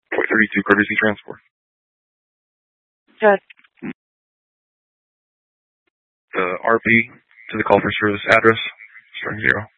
32 courtesy transport. Good. The RP to the call for service address, starting 0.